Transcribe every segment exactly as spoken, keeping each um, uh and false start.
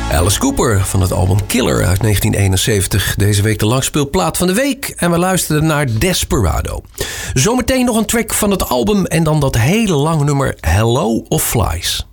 Alice Cooper van het album Killer uit negentien eenenzeventig. Deze week de langspeelplaat van de week. En we luisterden naar Desperado. Zometeen nog een track van het album en dan dat hele lange nummer Hello of Flies.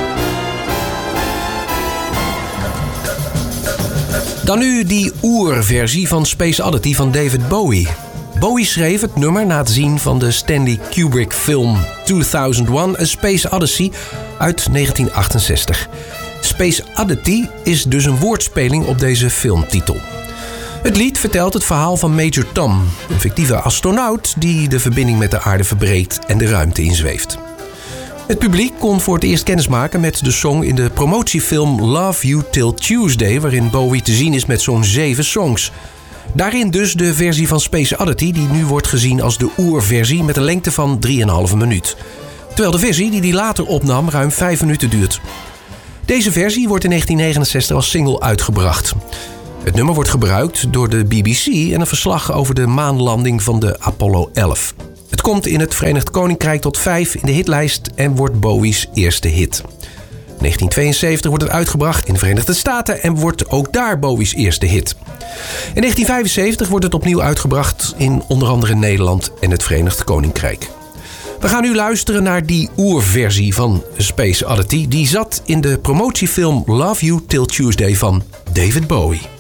Dan nu die oerversie van Space Oddity van David Bowie. Bowie schreef het nummer na het zien van de Stanley Kubrick film tweeduizend één A Space Odyssey uit negentien achtenzestig. Space Oddity is dus een woordspeling op deze filmtitel. Het lied vertelt het verhaal van Major Tom, een fictieve astronaut die de verbinding met de aarde verbreekt en de ruimte inzweeft. Het publiek kon voor het eerst kennismaken met de song in de promotiefilm Love You Till Tuesday, waarin Bowie te zien is met zo'n zeven songs. Daarin dus de versie van Space Oddity, die nu wordt gezien als de oerversie met een lengte van drieënhalve minuut. Terwijl de versie die hij later opnam ruim vijf minuten duurt. Deze versie wordt in negentien negenenzestig als single uitgebracht. Het nummer wordt gebruikt door de B B C in een verslag over de maanlanding van de Apollo elf. Het komt in het Verenigd Koninkrijk tot vijf in de hitlijst en wordt Bowie's eerste hit. In negentien tweeënzeventig wordt het uitgebracht in de Verenigde Staten en wordt ook daar Bowie's eerste hit. In negentien vijfenzeventig wordt het opnieuw uitgebracht in onder andere Nederland en het Verenigd Koninkrijk. We gaan nu luisteren naar die oerversie van Space Oddity. Die zat in de promotiefilm Love You Till Tuesday van David Bowie.